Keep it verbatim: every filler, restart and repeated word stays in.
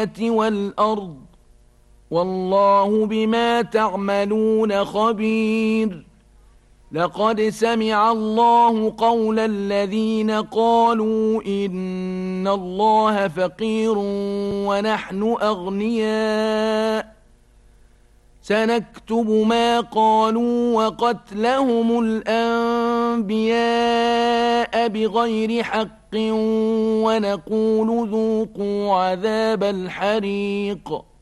السماوات والأرض والله بما تعملون خبير. لقد سمع الله قول الذين قالوا إن الله فقير ونحن أغنياء سنكتب ما قالوا وقتلهم الأنبياء بغير حق ونقول ذوقوا عذاب الحريق.